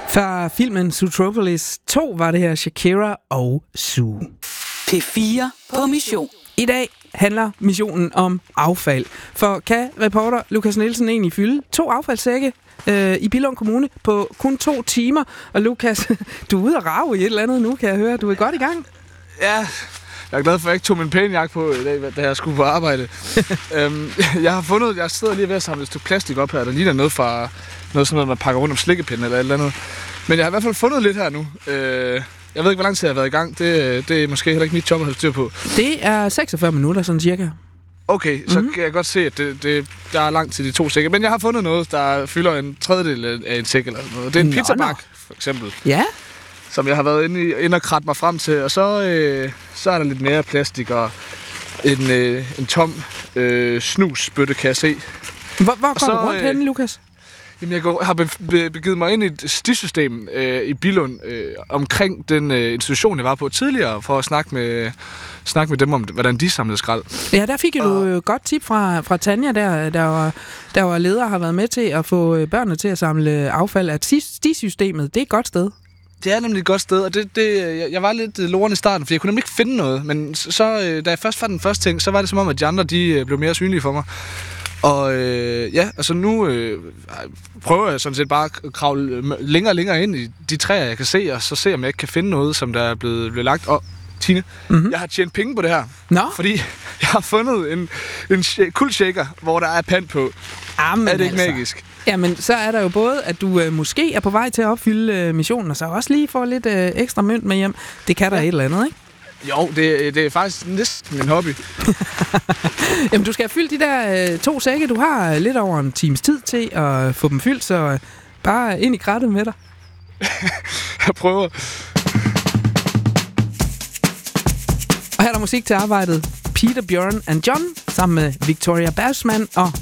Fra filmen Zootropolis 2 var det her Shakira og Zoo. P4 på mission. I dag handler missionen om affald. For kan reporter Lukas Nielsen egentlig fylde 2 affaldssække i Billund Kommune på kun 2 timer? Og Lukas, du er ude at rave i et eller andet nu, kan jeg høre. Du er godt i gang. Ja, jeg er glad for, at jeg ikke tog min pæne jakke på i dag, da jeg skulle på arbejde. Jeg sidder lige ved at samle et stykke plastik op her, der ligner noget fra noget sådan noget, man pakker rundt om slikkepinden eller et eller andet. Men jeg har i hvert fald fundet lidt her nu. Jeg ved ikke, hvor lang tid jeg har været i gang. Det er måske heller ikke mit job at holde styr på. Det er 46 minutter, sådan cirka. Okay, så kan jeg godt se, at der er langt til de 2 sække. Men jeg har fundet noget, der fylder en tredjedel af en sæk eller noget. Det er en pizzabak, for eksempel. Ja. Som jeg har været inde og kratte mig frem til. Og så er der lidt mere plastik og en tom snusbøtte, kan jeg se. Hvor går du rundt henne, Lukas? Jamen, jeg har begivet mig ind i et stisystem i Billund omkring den institution, jeg var på tidligere, for at snakke med dem om, hvordan de samlede skrald. Ja, der fik du et godt tip fra Tanja, der var leder og har været med til at få børnene til at samle affald. At stisystemet, det er et godt sted. Det er nemlig et godt sted, og jeg var lidt loren i starten, for jeg kunne nemlig ikke finde noget. Men så, da jeg først fandt den første ting, så var det som om, at de andre de blev mere synlige for mig. Og altså nu prøver jeg sådan set bare at kravle længere og længere ind i de træer, jeg kan se, og så se, om jeg ikke kan finde noget, som der er blevet lagt. Og Tine, jeg har tjent penge på det her, fordi jeg har fundet en kuldshaker, hvor der er pant på. Amen, er det ikke magisk? Jamen, så er der jo både, at du måske er på vej til at opfylde missionen, og så også lige få lidt ekstra mønt med hjem. Det kan der et eller andet, ikke? Jo, det er faktisk næsten min hobby. Jamen, du skal have fyldt de der 2 sække. Du har lidt over en times tid til at få dem fyldt, så bare ind i krattet med dig. Jeg prøver. Og her er der musik til arbejdet. Peter, Bjørn and John sammen med Victoria Bassman og